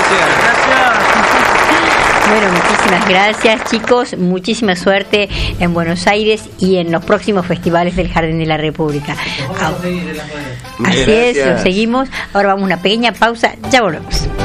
Bueno, muchísimas gracias, chicos. Muchísima suerte en Buenos Aires y en los próximos festivales del Jardín de la República. Así es, lo seguimos. Ahora vamos a una pequeña pausa. Ya volvemos.